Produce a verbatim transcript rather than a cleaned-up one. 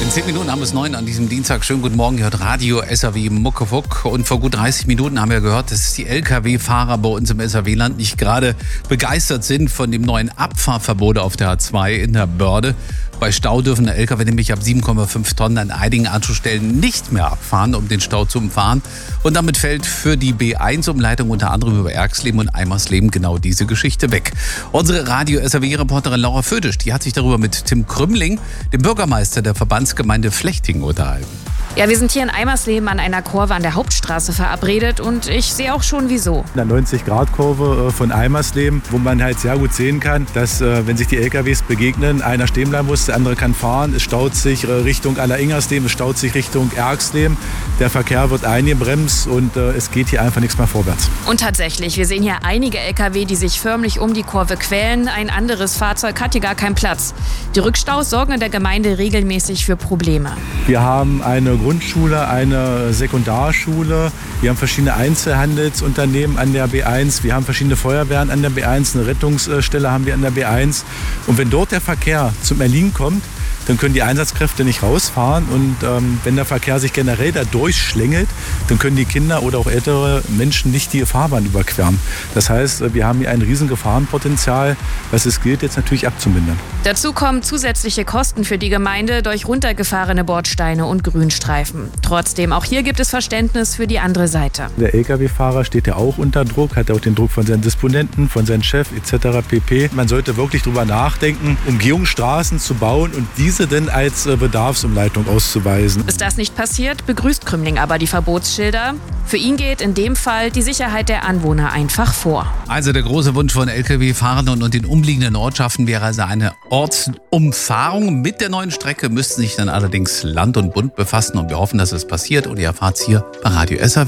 In zehn Minuten haben wir es neun an diesem Dienstag. Schönen guten Morgen, ihr hört Radio S R W Muckefuck. Und vor gut dreißig Minuten haben wir gehört, dass die L K W-Fahrer bei uns im S R W-Land nicht gerade begeistert sind von dem neuen Abfahrverbot auf der A zwei in der Börde. Bei Stau dürfen der L K W nämlich ab sieben Komma fünf Tonnen an einigen Anschlussstellen nicht mehr abfahren, um den Stau zu umfahren. Und damit fällt für die B eins Umleitung unter anderem über Erxleben und Eimersleben genau diese Geschichte weg. Unsere Radio S R W-Reporterin Laura Födisch, die hat sich darüber mit Tim Krümmling, dem Bürgermeister der Verbandsgemeinde Flechtingen, unterhalten. Ja, wir sind hier in Eimersleben an einer Kurve an der Hauptstraße verabredet und ich sehe auch schon wieso. In der neunzig-Grad-Kurve von Eimersleben, wo man halt sehr gut sehen kann, dass wenn sich die L K Ws begegnen, einer stehen bleiben muss, der andere kann fahren. Es staut sich Richtung Alleringersleben, es staut sich Richtung Erxleben. Der Verkehr wird eingebremst und es geht hier einfach nichts mehr vorwärts. Und tatsächlich, wir sehen hier einige L K W, die sich förmlich um die Kurve quälen. Ein anderes Fahrzeug hat hier gar keinen Platz. Die Rückstaus sorgen in der Gemeinde regelmäßig für Probleme. Wir haben eine Grundschule, eine Sekundarschule, wir haben verschiedene Einzelhandelsunternehmen an der B eins, wir haben verschiedene Feuerwehren an der B eins, eine Rettungsstelle haben wir an der B eins. Und wenn dort der Verkehr zum Erliegen kommt, dann können die Einsatzkräfte nicht rausfahren. Und ähm, wenn der Verkehr sich generell da durchschlängelt, dann können die Kinder oder auch ältere Menschen nicht die Fahrbahn überqueren. Das heißt, wir haben hier ein riesen Gefahrenpotenzial, was es gilt jetzt natürlich abzumindern. Dazu kommen zusätzliche Kosten für die Gemeinde durch runtergefahrene Bordsteine und Grünstreifen. Trotzdem, auch hier gibt es Verständnis für die andere Seite. Der L K W-Fahrer steht ja auch unter Druck, hat auch den Druck von seinen Disponenten, von seinem Chef et cetera pp. Man sollte wirklich darüber nachdenken, Umgehungsstraßen zu bauen und diese denn als Bedarfsumleitung auszuweisen. Bis das nicht passiert, begrüßt Krümmling aber die Verbotsschilder. Für ihn geht in dem Fall die Sicherheit der Anwohner einfach vor. Also der große Wunsch von L K W-Fahrern und den umliegenden Ortschaften wäre also eine Ortsumfahrung. Mit der neuen Strecke müssten sich dann allerdings Land und Bund befassen und wir hoffen, dass es passiert und ihr erfahrt es hier bei Radio S R W.